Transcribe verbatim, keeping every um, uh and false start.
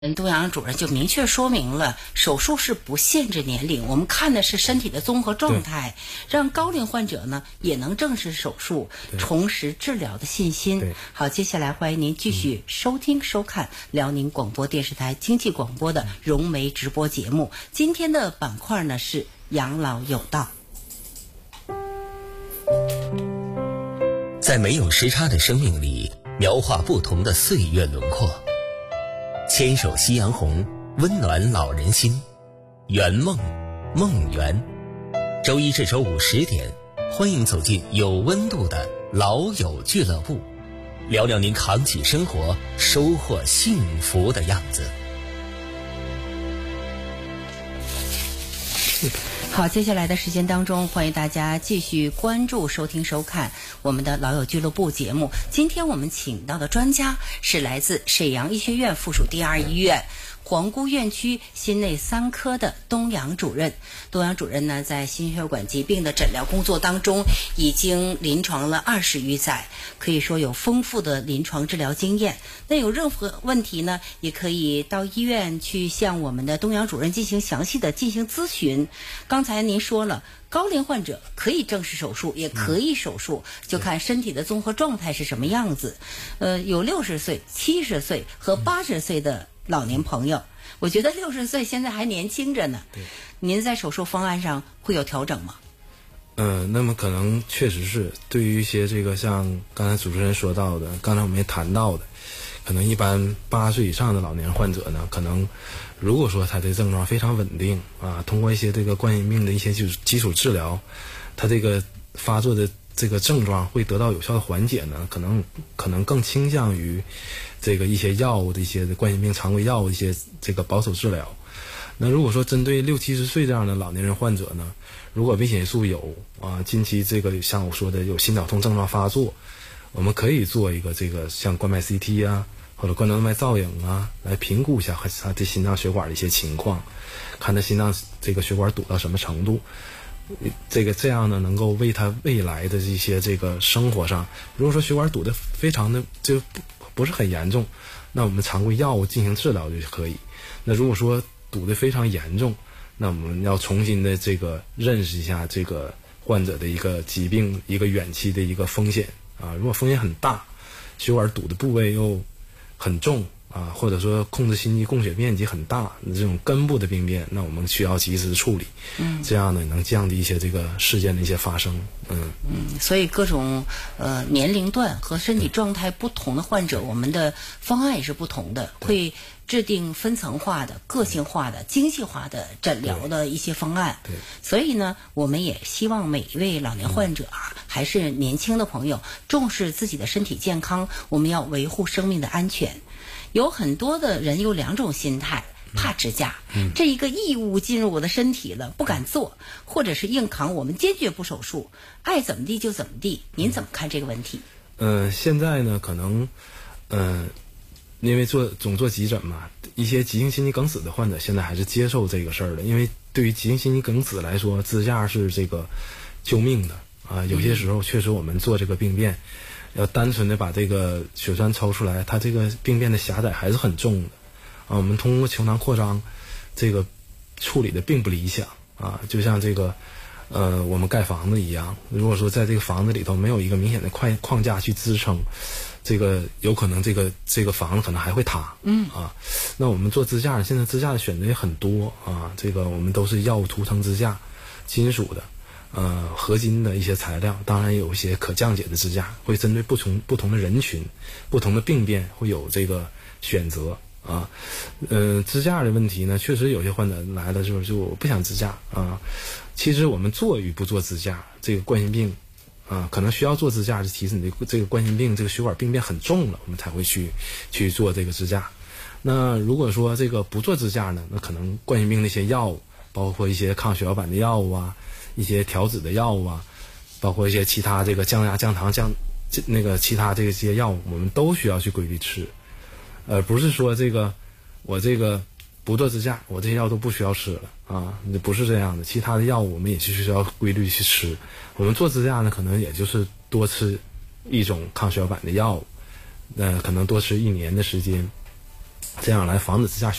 杜阳主任就明确说明了，手术是不限制年龄，我们看的是身体的综合状态，让高龄患者呢也能正视手术，重拾治疗的信心。好，接下来欢迎您继续收听、嗯、收看辽宁广播电视台经济广播的融媒直播节目。今天的板块呢是养老有道。 在没有时差的生命里，描画不同的岁月轮廓。牵手夕阳红，温暖老人心。圆梦，梦圆。周一至周五十点，欢迎走进有温度的老友俱乐部，聊聊您扛起生活，收获幸福的样子。 好，接下来的时间当中，欢迎大家继续关注、收听、收看我们的老友俱乐部节目。今天我们请到的专家是来自沈阳医学院附属第二医院皇姑院区心内三科的东阳主任。东阳主任呢，在心血管疾病的诊疗工作当中已经临床了二十余载，可以说有丰富的临床治疗经验。那有任何问题呢，也可以到医院去向我们的东阳主任进行详细的进行咨询。刚才您说了，高龄患者可以正视手术，也可以手术，嗯、就看身体的综合状态是什么样子。呃，有六十岁、七十岁和八十岁的老年朋友，我觉得六十岁现在还年轻着呢。 对， 您在手术方案上会有调整吗？ 嗯、呃，那么可能确实是对于一些这个像刚才主持人说到的，刚才我们也谈到的，可能一般八岁以上的老年患者呢，可能如果说他的症状非常稳定啊，通过一些这个冠心病的一些基础基础治疗，他这个发作的这个症状会得到有效的缓解呢，可能可能更倾向于这个一些药物的一些冠心病常规药物一些这个保守治疗。那如果说针对六七十岁这样的老年人患者呢，如果危险因素有啊，近期这个像我说的有心绞痛症状发作，我们可以做一个这个像冠脉 C T 啊，或者冠状动脉造影啊，来评估一下他的心脏血管的一些情况，看他心脏这个血管堵到什么程度。这个这样呢，能够为他未来的一些这个生活上，如果说血管堵得非常的就不不是很严重，那我们常规药物进行治疗就可以。那如果说堵得非常严重，那我们要重新的这个认识一下这个患者的一个疾病一个远期的一个风险啊。如果风险很大，血管堵的部位又很重啊，或者说控制心肌供血面积很大，这种根部的病变，那我们需要及时处理，嗯，这样呢能降低一些这个事件的一些发生，嗯嗯，所以各种呃年龄段和身体状态不同的患者，我们的方案也是不同的，会制定分层化的、个性化的、精细化的诊疗的一些方案。 对， 所以呢，我们也希望每一位老年患者啊，嗯、还是年轻的朋友，重视自己的身体健康，我们要维护生命的安全。有很多的人有两种心态，怕支架，嗯、这一个异物进入我的身体了，不敢做，或者是硬扛，我们坚决不手术，爱怎么地就怎么地。您怎么看这个问题？ 嗯、呃，现在呢，可能，嗯、呃，因为做总做急诊嘛，一些急性心肌梗死的患者现在还是接受这个事儿的，因为对于急性心肌梗死来说，支架是这个救命的啊。有些时候确实我们做这个病变。要单纯的把这个血栓抽出来，它这个病变的狭窄还是很重的啊。我们通过球囊扩张，这个处理的并不理想啊。就像这个呃我们盖房子一样，如果说在这个房子里头没有一个明显的框框架去支撑，这个有可能这个这个房子可能还会塌，嗯啊。那我们做支架，现在支架的选择也很多啊。这个我们都是药物涂层支架，金属的。呃，合金的一些材料，当然有一些可降解的支架，会针对不同不同的人群、不同的病变会有这个选择啊。呃，支架的问题呢，确实有些患者来了之后就我不想支架啊。其实我们做与不做支架，这个冠心病啊，可能需要做支架，就提示你这个这个冠心病这个血管病变很重了，我们才会去去做这个支架。那如果说这个不做支架呢，那可能冠心病的一些药物，包括一些抗血小板的药物啊。一些调脂的药物啊，包括一些其他这个降压、降糖、降那个其他这些药物，我们都需要去规律吃，呃，不是说这个我这个不做支架，我这些药都不需要吃了啊，不是这样的。其他的药物我们也是需要规律去吃。我们做支架呢，可能也就是多吃一种抗血小板的药物，呃，可能多吃一年的时间。 这样来防止支架